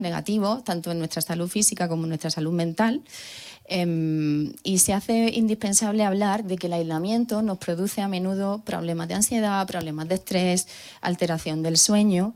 negativos, tanto en nuestra salud física como en nuestra salud mental. Y se hace indispensable hablar de que el aislamiento nos produce a menudo problemas de ansiedad, problemas de estrés, alteración del sueño,